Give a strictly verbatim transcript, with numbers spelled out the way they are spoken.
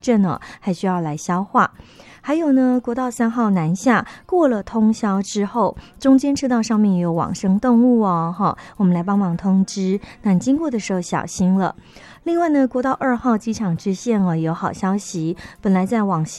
症哦，还需要来消化。还有呢，国道三号南下过了通宵之后，中间车道上面也有往生动物哦，哈，我们来帮忙通知，那你经过的时候小心了。另外呢，国道二号机场支线哦，有好消息，本来在往